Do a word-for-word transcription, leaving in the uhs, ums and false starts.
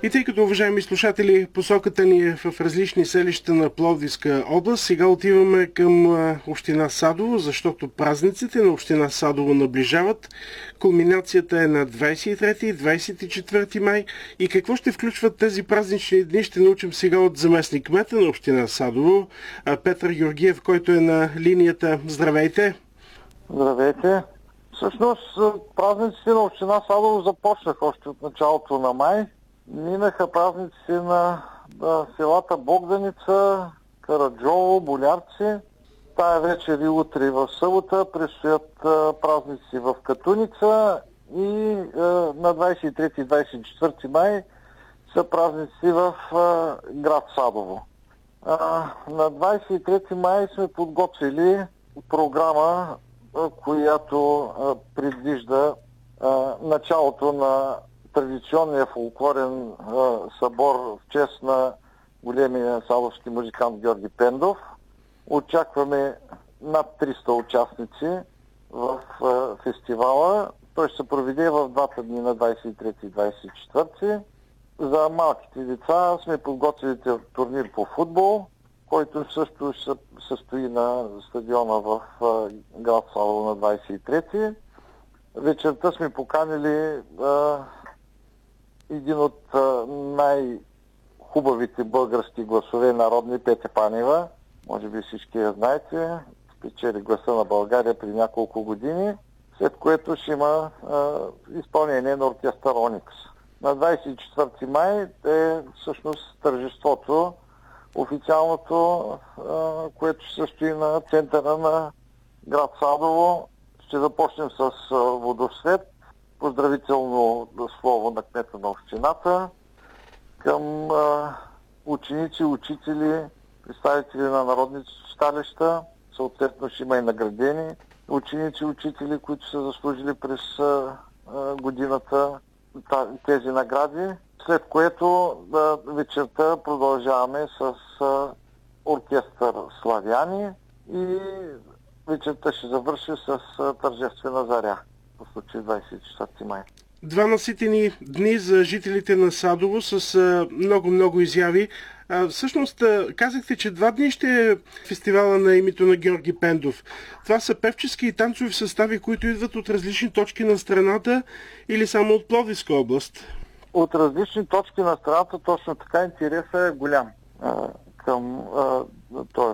И тъй като, уважаеми слушатели, посоката ни е в различни селища на Пловдивска област, сега отиваме към община Садово, защото празниците на община Садово наближават. Кулминацията е на двадесет и трети и двадесет и четвърти май. И какво ще включват тези празнични дни, ще научим сега от заместник кмета на община Садово, Петър Георгиев, който е на линията. Здравейте! Здравейте! Всъщност празниците на община Садово започнаха още от началото на май. Минаха празниците на, на селата Богданица, Караджово, Болярци. Тая вечер и утре в събота предстоят а, празници в Катуница и а, на двадесет и трети и двадесет и четвърти май са празници в а, град Садово. А, на двадесет и трети май сме подготвили програма, а, която а, предвижда а, началото на традиционния фолклорен а, събор в чест на големия садовски музикант Георги Пендов. Очакваме над триста участници в а, фестивала. Той ще се проведе в двата дни на двадесет и трети и двадесет и четвърти. За малките деца сме подготвили турнир по футбол, който също ще се състои на стадиона в а, град Садово на двадесет и трети. Вечерта сме поканили а, един от а, най-хубавите български гласове народни, Петя Панева. Може би всички я знаете. Спечели гласа на България при няколко години, след което ще има а, изпълнение на оркестър Оникс. На двадесет и четвърти май е всъщност тържеството, официалното, а, което ще състои на центъра на град Садово. Ще започнем с а, водосвет, поздравително слово на кмета на общината към а, ученици, учители, представители на народните читалища, съответно ще има и наградени ученици, учители, които са заслужили през а, а, годината тези награди, след което а, вечерта продължаваме с а, оркестър Славяни и вечерта ще завърши с а, тържествена заря, по случай двадесет и четвърти май. Два наситени дни за жителите на Садово с много-много изяви. А, всъщност, казахте, че два дни ще е фестивала на името на Георги Пендов. Това са певчески и танцови състави, които идват от различни точки на страната или само от Пловдивска област? От различни точки на страната, точно така, интересът е голям а, към а, този